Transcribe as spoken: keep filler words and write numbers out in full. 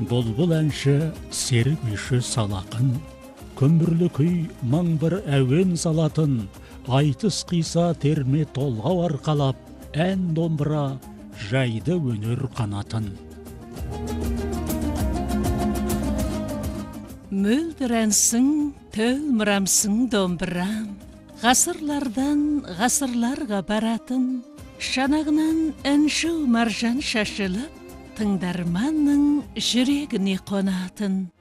Бұлбұл әнші серік үйші салақын, көмірлі күй маң бір әуен салатын, айтыс қиса терме толғау арқалап, ән домбыра жайды өнер қанатын. Мөлдір әнсің, төл мұрамсың домбырам, ғасырлардан ғасырларға баратын, шанағынан әнші маржан шашылып, тыңдарманның жүрегіне қонатын.